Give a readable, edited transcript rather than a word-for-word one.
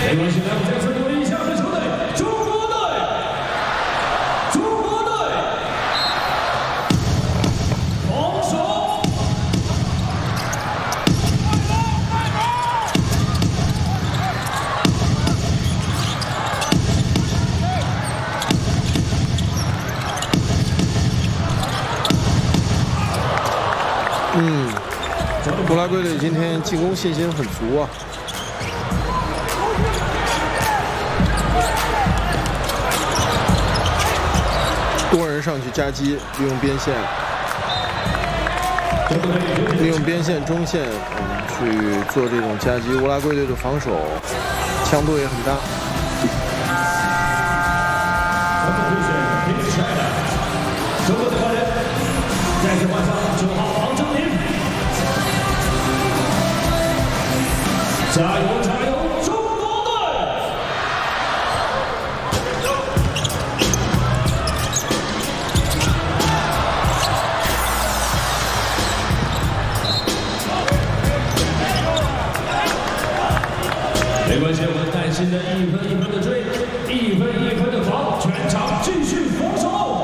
没关系，来，我们再次留意一下这球队，中国队，中国队，防守。 乌拉圭队今天进攻信心很足啊。 多人上去夹击，利用边线，中线，去做这种夹击。乌拉圭队的防守强度也很大。 中国队换人，再次换上9号王哲林，加油加油，中国队！ 没关系，我们耐心的一分一分的追，一分一分的防，全场继续防守。